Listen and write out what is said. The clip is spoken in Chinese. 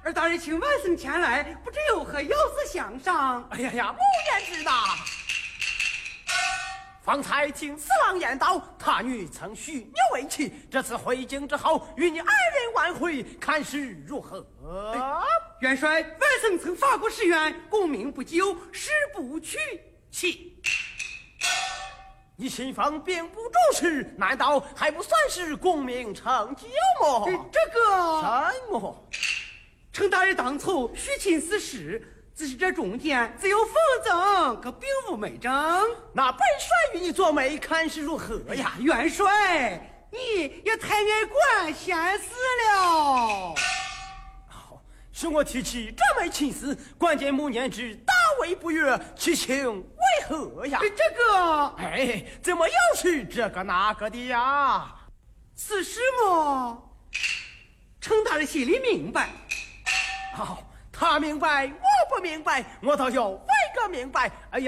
二大人请外甥前来，不知有何要事相商？ 哎呀，穆言之呐！方才听四郎言道，他女曾许你为妻，这次回京之后，与你二人挽回，看是如何？ 元帅，外甥曾发过誓愿，功名不就，誓不娶妻。 你信奉并不重视，难道还不算是功名成就么？ 这个什么？ 程大人当初许亲事实，只是这中间自有风筝，可并无媒证。 那本帅与你做媒，看是如何呀？ 元帅，你也太爱管闲事了。 是我提起这枚亲事，关键穆念之大为不悦，其情为何呀？ 这个， 怎么又是这个那个的呀？ 此事么？程大人心里明白。 他明白，我不明白，我倒要问个明白。哎呀！